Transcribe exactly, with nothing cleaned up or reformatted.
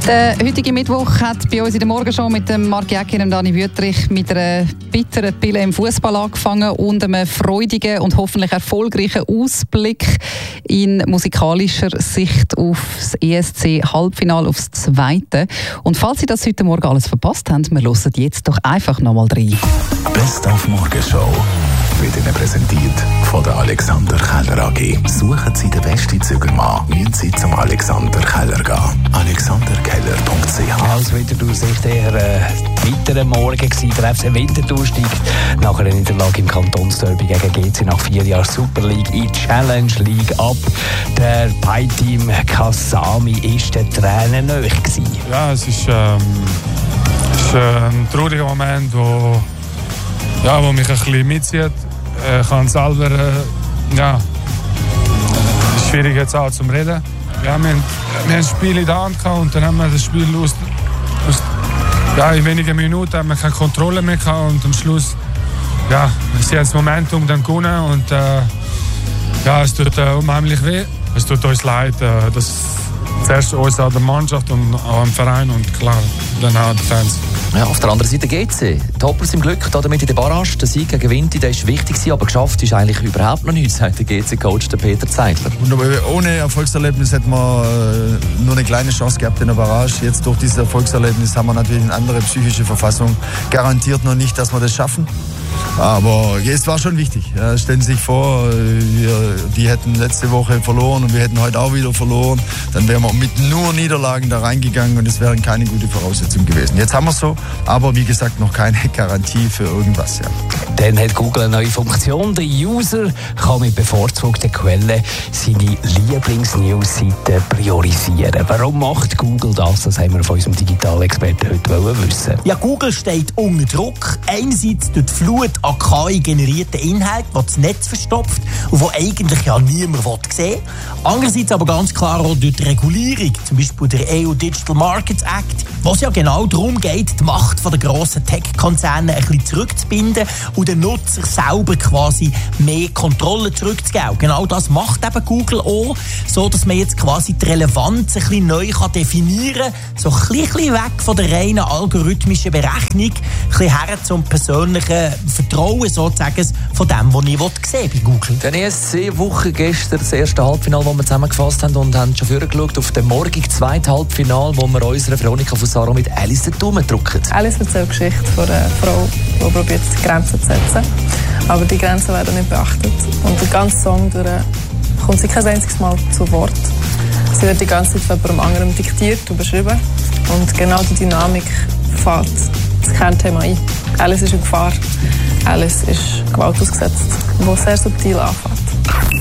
Der heutige Mittwoch hat bei uns in der Morgenshow mit dem Marc Jäcki und Dani Wüttrich mit einer bitteren Pille im Fußball angefangen und einem freudigen und hoffentlich erfolgreichen Ausblick in musikalischer Sicht auf das E S C-Halbfinale, aufs Zweite. Und falls Sie das heute Morgen alles verpasst haben, wir hören jetzt doch einfach nochmal rein. Best auf Morgenshow wird Ihnen präsentiert von der Alexander Keller A G. Suchen Sie den besten Zügelmann, müssen Sie zum Alexander Keller gehen. alexander keller punkt c h. Als Winterthur sich eher ein weiterer Morgen gewesen. Der F C Winterthur steigt nach einer Niederlage im Kantonsderby gegen G C nach vier Jahren Super League in die Challenge League ab. Der Pi-Team Kasami ist der Tränen nahe gewesen. Ja, es ist, ähm, es ist ein trauriger Moment, wo, ja, wo mich ein bisschen mitzieht. Ich kann selber, äh, ja, es ist schwierig jetzt auch zum Reden. Ja, wir, haben, wir haben ein Spiel in der Hand gehabt und dann haben wir das Spiel aus, aus ja, in wenigen Minuten haben wir keine Kontrolle mehr gehabt und am Schluss, ja, sie haben das Momentum dann gewonnen und äh, ja, es tut äh, unheimlich weh. Es tut uns leid, äh, dass zuerst uns an der Mannschaft und auch am Verein und klar, dann auch die Fans. Ja, auf der anderen Seite G C. Die Hoppers im Glück, damit in der Barrage. Der Sieg gegen Winti, der ist wichtig gewesen, aber geschafft ist eigentlich überhaupt noch nichts, sagt der G C-Coach Peter Zeidler. Und ohne Erfolgserlebnis hätten wir äh, nur eine kleine Chance gehabt in der Barrage. Jetzt durch dieses Erfolgserlebnis haben wir natürlich eine andere psychische Verfassung. Garantiert noch nicht, dass wir das schaffen. Aber es war schon wichtig. Ja, stellen Sie sich vor, wir, die hätten letzte Woche verloren und wir hätten heute auch wieder verloren. Dann wären wir mit nur Niederlagen da reingegangen und es wären keine gute Voraussetzungen gewesen. Jetzt haben wir es so, aber wie gesagt noch keine Garantie für irgendwas. Ja. Dann hat Google eine neue Funktion. Der User kann mit bevorzugten Quellen seine Lieblings-News-Seiten priorisieren. Warum macht Google das? Das haben wir von unserem Digitalexperten heute wissen. Ja, Google steht unter Druck. Einerseits durch die Flut an K I-generierten Inhalt, die das Netz verstopft und die eigentlich ja niemand sehen will. Andererseits aber ganz klar auch durch die Regulierung, zum Beispiel der E U Digital Markets Act, wo es ja genau darum geht, die Macht der grossen Tech-Konzerne ein bisschen zurückzubinden und den Nutzer selber quasi mehr Kontrolle zurückzugeben. Genau das macht eben Google auch, so dass man jetzt quasi die Relevanz ein bisschen neu kann definieren kann, so ein bisschen weg von der reinen algorithmischen Berechnung, ein bisschen her zum persönlichen Vertrauen sozusagen von dem, was ich sehen bei Google. Die E S C-Woche gestern, das erste Halbfinale, das wir zusammengefasst haben und haben schon vorgeschaut auf den morgigen zweiten Halbfinale, wo wir unserer Veronika Fusaro mit Alice den Daumen drücken. Alice erzählt die Geschichte von einer Frau, die probiert, Grenzen zu setzen. Aber die Grenzen werden nicht beachtet. Und den ganzen Song durch kommt sie kein einziges Mal zu Wort. Sie wird die ganze Zeit von jemandem anderem diktiert und beschrieben. Und genau die Dynamik fällt das Kernthema ein. Alice ist in Gefahr. Alice ist Gewalt ausgesetzt, die sehr subtil anfängt.